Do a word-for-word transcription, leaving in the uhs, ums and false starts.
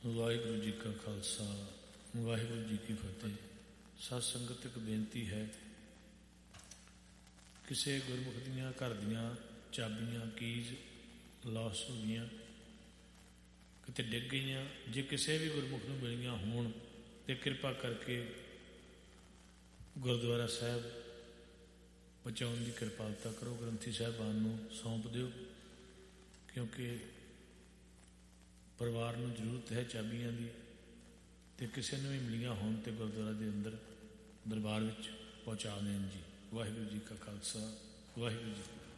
ਵਾਹਿਗੁਰੂ ਜੀ ਕਾ ਖਾਲਸਾ ਵਾਹਿਗੁਰੂ ਜੀ ਕੀ ਫਤਿਹ। ਸਤ ਸੰਗਤ ਇੱਕ ਬੇਨਤੀ ਹੈ, ਕਿਸੇ ਗੁਰਮੁਖ ਦੀਆਂ ਘਰ ਦੀਆਂ ਚਾਬੀਆਂ ਕੀਜ਼ ਲਾਸ ਹੋ ਗਈਆਂ, ਕਿਤੇ ਡਿੱਗ ਗਈਆਂ, ਜੇ ਕਿਸੇ ਵੀ ਗੁਰਮੁਖ ਨੂੰ ਮਿਲੀਆਂ ਹੋਣ ਤਾਂ ਕਿਰਪਾ ਕਰਕੇ ਗੁਰਦੁਆਰਾ ਸਾਹਿਬ ਪਹੁੰਚਾਉਣ ਦੀ ਕਿਰਪਾਲਤਾ ਕਰੋ। ਗ੍ਰੰਥੀ ਸਾਹਿਬਾਨ ਨੂੰ ਸੌਂਪ ਦਿਓ, ਕਿਉਂਕਿ ਪਰਿਵਾਰ ਨੂੰ ਜ਼ਰੂਰਤ ਹੈ ਚਾਬੀਆਂ ਦੀ, ਅਤੇ ਕਿਸੇ ਨੂੰ ਵੀ ਮਿਲੀਆਂ ਹੋਣ ਤੇ ਗੁਰਦੁਆਰਾ ਦੇ ਅੰਦਰ ਦਰਬਾਰ ਵਿੱਚ ਪਹੁੰਚਾ ਦੇਣ ਜੀ। ਵਾਹਿਗੁਰੂ ਜੀ ਕਾ ਖਾਲਸਾ ਵਾਹਿਗੁਰੂ ਜੀ ਕੀ ਫਤਿਹ।